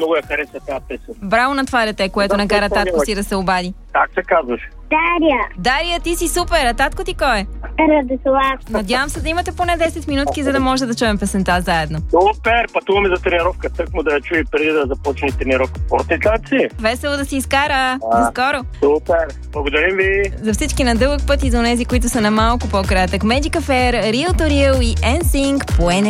много я хареса тази песен. Браво на това дете, което накара татко си да се обади. Как се казваш? Дария. Дария, ти си супер, а татко ти кой е? Радослав. Надявам се да имате поне 10 минутки, за да може да чуем песента заедно. Супер, пътуваме за тренировка, тъкмо да я чуя преди да започне тренировка. Портикаци? Весело да си изкара. За скоро. Супер, благодарим ви. За всички на дълъг път и за онези, които са на малко по-кратък. Magic Affair, Real to Real и NSYNC по